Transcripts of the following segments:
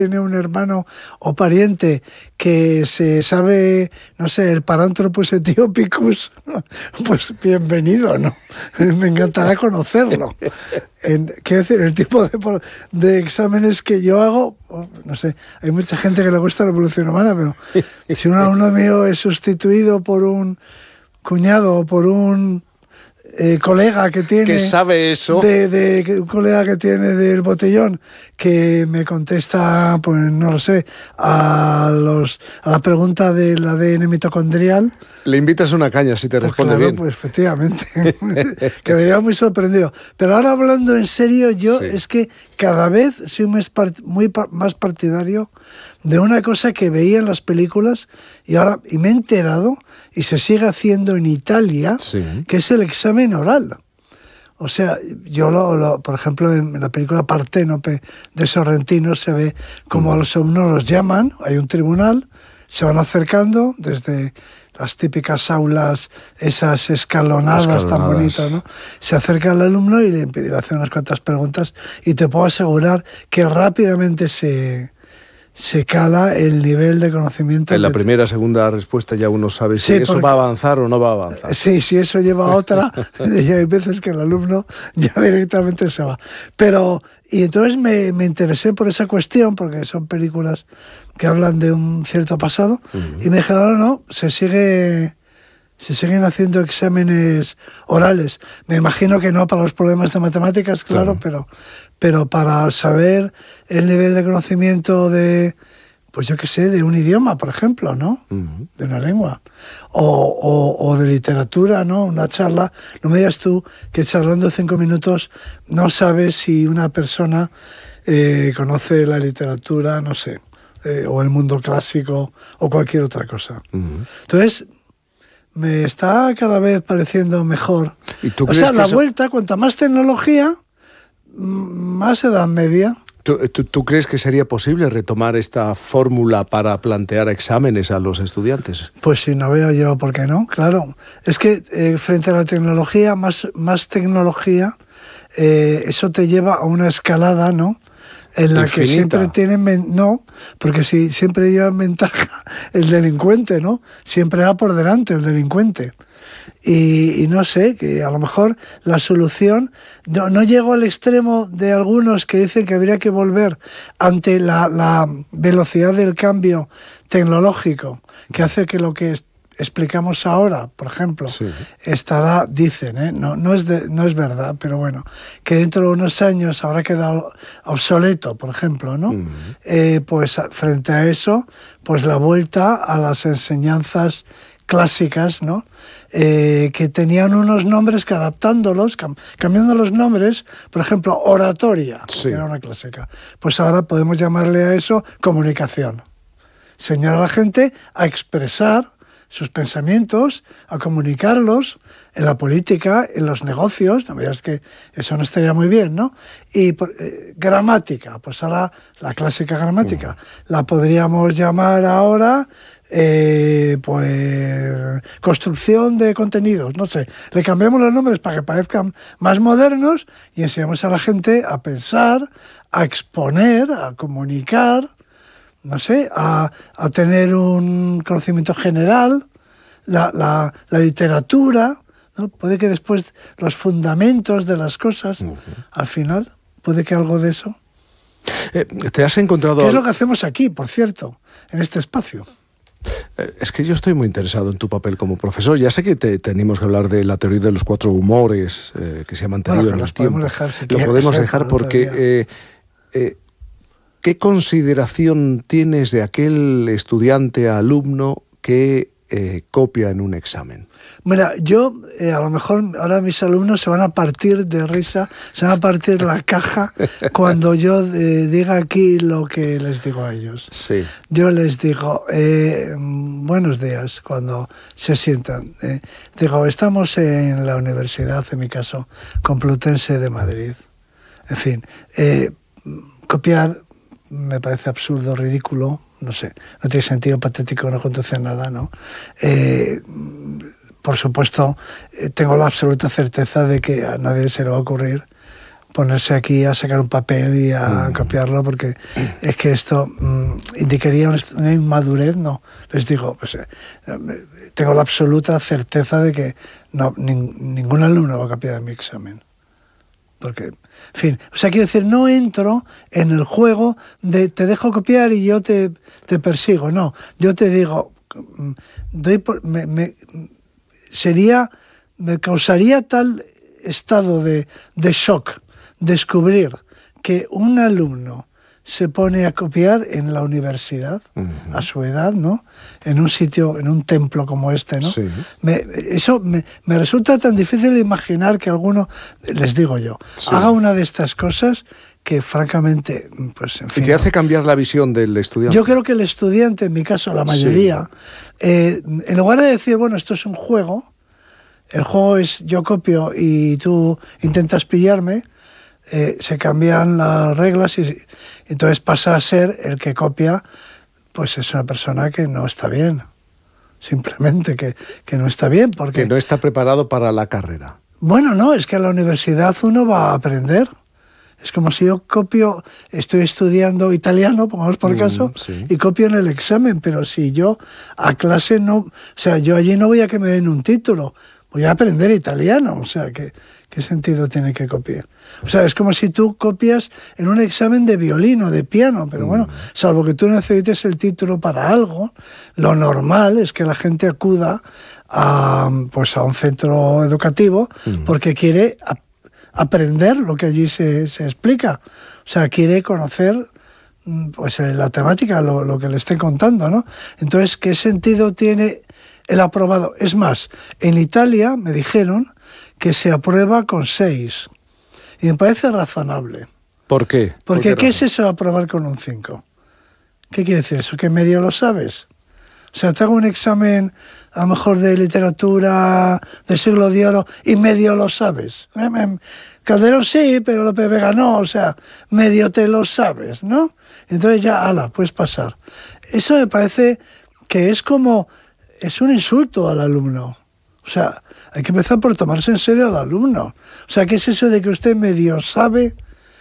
tiene un hermano o pariente que se sabe, no sé, el Paranthropus ethiopicus, pues bienvenido, ¿no? Me encantará conocerlo. Quiero decir, el tipo de exámenes que yo hago, no sé, hay mucha gente que le gusta la evolución humana, pero si un alumno mío es sustituido por un cuñado o por un colega que tiene... ¿Qué sabe eso? Un colega que tiene del botellón que me contesta, pues no lo sé, a la pregunta del ADN mitocondrial. Le invitas una caña si te responde claro, bien. Pues efectivamente, quedaría muy sorprendido. Pero ahora hablando en serio, yo es que cada vez soy más partidario de una cosa que veía en las películas y me he enterado y se sigue haciendo en Italia, que es el examen oral. O sea, yo por ejemplo, en la película Parténope de Sorrentino se ve como a los alumnos los llaman, hay un tribunal, se van acercando desde las típicas aulas, esas escalonadas tan bonitas, ¿no? Se acerca al alumno y le impide hacer unas cuantas preguntas y te puedo asegurar que rápidamente se cala el nivel de conocimiento. En la primera, segunda respuesta ya uno sabe si eso va a avanzar o no va a avanzar. Sí, si eso lleva a otra, y hay veces que el alumno ya directamente se va. Y entonces me interesé por esa cuestión, porque son películas que hablan de un cierto pasado, y me dijeron, no, se siguen haciendo exámenes orales. Me imagino que no para los problemas de matemáticas, claro. Pero para saber el nivel de conocimiento de, pues yo qué sé, de un idioma, por ejemplo, ¿no? De una lengua. O de literatura, ¿no? Una charla. No me digas tú que charlando 5 minutos no sabes si una persona conoce la literatura, no sé, o el mundo clásico o cualquier otra cosa. Entonces, me está cada vez pareciendo mejor. ¿Y tú crees la vuelta, cuanta más tecnología, más edad media. ¿Tú crees que sería posible retomar esta fórmula para plantear exámenes a los estudiantes? Pues si no veo yo por qué no, claro. Es que frente a la tecnología, más tecnología, eso te lleva a una escalada, ¿no? En la que siempre tienen... No, porque si siempre lleva en ventaja el delincuente, ¿no? Siempre va por delante el delincuente. Y no sé, que a lo mejor la solución... No llego al extremo de algunos que dicen que habría que volver ante la velocidad del cambio tecnológico, que hace que lo que explicamos ahora, por ejemplo, estará, dicen, no es verdad, pero bueno, que dentro de unos años habrá quedado obsoleto, por ejemplo, ¿no? Pues frente a eso, pues la vuelta a las enseñanzas clásicas, ¿no? Que tenían unos nombres que adaptándolos, cambiando los nombres, por ejemplo, oratoria, que era una clásica, pues ahora podemos llamarle a eso comunicación. Enseñar a la gente a expresar sus pensamientos, a comunicarlos en la política, en los negocios. No veas que eso no estaría muy bien, ¿no? Y gramática, pues ahora la clásica gramática, la podríamos llamar ahora pues construcción de contenidos, no sé. Le cambiamos los nombres para que parezcan más modernos y enseñamos a la gente a pensar, a exponer, a comunicar, no sé, a tener un conocimiento general, la literatura, ¿no? Puede que después los fundamentos de las cosas, al final, puede que algo de eso. ¿Te has encontrado...? ¿Qué es lo que hacemos aquí, por cierto, en este espacio? Es que yo estoy muy interesado en tu papel como profesor. Ya sé que tenemos que hablar de la teoría de los 4 humores que se ha mantenido en el tiempo. Lo podemos dejar porque... ¿Qué consideración tienes de aquel estudiante, alumno que copia en un examen? Mira, yo a lo mejor ahora mis alumnos se van a partir de risa, se van a partir la caja cuando yo diga aquí lo que les digo a ellos. Sí. Yo les digo, buenos días, cuando se sientan. Digo, estamos en la universidad, en mi caso, Complutense de Madrid. En fin, copiar me parece absurdo, ridículo, no sé, no tiene sentido, patético, no conduce a nada, ¿no? Por supuesto, tengo la absoluta certeza de que a nadie se le va a ocurrir ponerse aquí a sacar un papel y a copiarlo, porque es que esto indicaría una inmadurez. No, les digo, pues, tengo la absoluta certeza de que ningún alumno va a copiar mi examen. Porque, en fin, o sea, quiero decir, no entro en el juego de te dejo copiar y yo te persigo. No, yo te digo, me causaría tal estado de shock descubrir que un alumno se pone a copiar en la universidad, a su edad, ¿no? En un sitio, en un templo como este, ¿no? Sí. Eso me resulta tan difícil de imaginar que alguno, les digo yo, haga una de estas cosas que francamente, pues en fin... ¿Y te hace cambiar la visión del estudiante? Yo creo que el estudiante, en mi caso, la mayoría, en lugar de decir, bueno, esto es un juego, el juego es yo copio y tú intentas pillarme, se cambian las reglas y entonces pasa a ser el que copia, pues es una persona que no está bien. Simplemente que no está bien. Porque que no está preparado para la carrera. Bueno, no, es que a la universidad uno va a aprender. Es como si yo copio, estoy estudiando italiano, pongamos por caso, y copio en el examen, pero si yo a clase no... O sea, yo allí no voy a que me den un título, voy a aprender italiano, o sea, ¿qué sentido tiene que copiar? O sea, es como si tú copias en un examen de violín o de piano, pero bueno, salvo que tú necesites el título para algo, lo normal es que la gente acuda a un centro educativo porque quiere aprender lo que allí se explica. O sea, quiere conocer pues la temática, lo que le esté contando, ¿no? Entonces, ¿qué sentido tiene el aprobado? Es más, en Italia me dijeron que se aprueba con 6. Y me parece razonable. ¿Por qué? Porque ¿qué es eso de aprobar con un 5? ¿Qué quiere decir eso? ¿Que medio lo sabes? O sea, te hago un examen a lo mejor de literatura del siglo de oro y medio lo sabes. Calderón sí, pero Lope Vega no, o sea, medio te lo sabes, ¿no? Entonces ya, ala, puedes pasar. Eso me parece que es un insulto al alumno. O sea, hay que empezar por tomarse en serio al alumno. O sea, ¿qué es eso de que usted medio sabe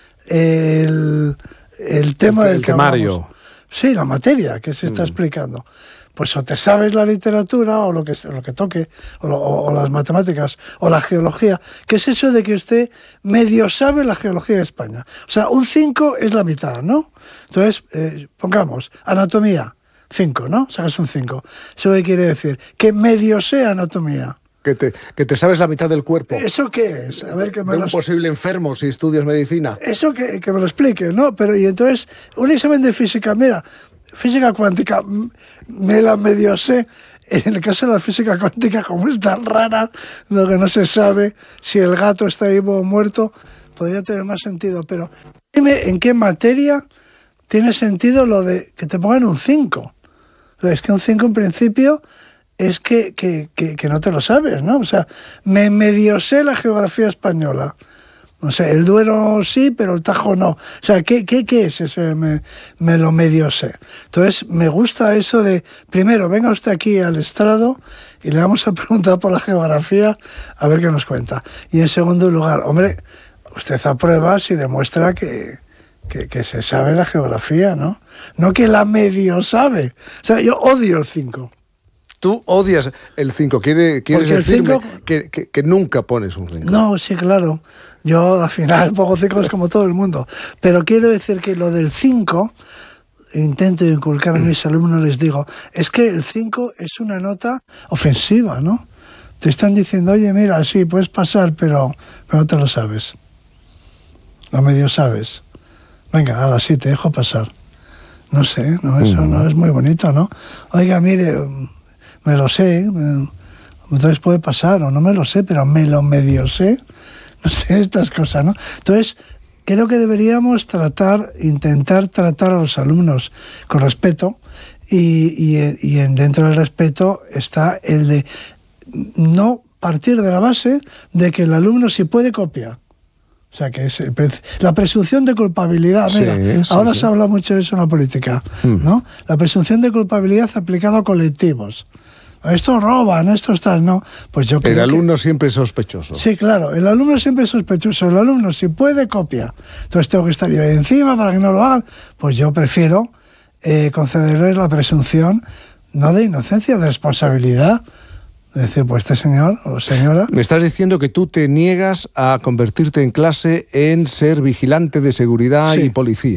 el tema del temario? Sí, la materia que se está explicando. Pues o te sabes la literatura o lo que toque, o las matemáticas, o la geología. ¿Qué es eso de que usted medio sabe la geología de España? O sea, un 5 es la mitad, ¿no? Entonces, pongamos, anatomía, 5, ¿no? Sacas un 5. ¿Eso qué quiere decir? Que medio sé anatomía. Que te sabes la mitad del cuerpo. ¿Eso qué es? A ver, que me de un posible enfermo si estudias medicina. Eso que me lo explique, ¿no? Pero y entonces, un examen de física, mira, física cuántica, me la medio sé. En el caso de la física cuántica, como es tan rara, lo que no se sabe si el gato está vivo o muerto, podría tener más sentido. Pero dime en qué materia tiene sentido lo de que te pongan un 5. Es que un 5 en principio es que no te lo sabes, ¿no? O sea, me medio sé la geografía española. No sé, el Duero sí, pero el Tajo no. O sea, ¿qué es eso? Me lo medio sé. Entonces, me gusta eso de, primero, venga usted aquí al estrado y le vamos a preguntar por la geografía a ver qué nos cuenta. Y en segundo lugar, hombre, usted aprueba si demuestra que se sabe la geografía, ¿no? No que la medio sabe. O sea, yo odio el 5. Tú odias el 5. ¿Quieres decirme que nunca pones un 5? No, sí, claro. Yo al final pongo 5 como todo el mundo. Pero quiero decir que lo del 5, intento inculcar a mis alumnos, les digo, es que el 5 es una nota ofensiva, ¿no? Te están diciendo, oye, mira, sí, puedes pasar, pero no te lo sabes. Lo medio sabes. Venga, ahora sí, te dejo pasar. No sé, no, eso no es muy bonito, ¿no? Oiga, mire, me lo sé, entonces puede pasar, o no me lo sé, pero me lo medio sé, no sé, estas cosas, ¿no? Entonces, creo que deberíamos intentar tratar a los alumnos con respeto, y dentro del respeto está el de no partir de la base de que el alumno sí puede copiar. O sea, que es la presunción de culpabilidad. Mira, ahora se habla mucho de eso en la política, ¿no? La presunción de culpabilidad aplicada a colectivos. estos roban, estos tal, no. Pues yo creo el alumno siempre es sospechoso. Sí, claro, el alumno siempre es sospechoso. El alumno, si puede, copia. Entonces tengo que estar yo ahí encima para que no lo hagan. Pues yo prefiero concederles la presunción, no de inocencia, de responsabilidad. Es decir, pues este señor o señora... Me estás diciendo que tú te niegas a convertirte en clase en ser vigilante de seguridad y policía.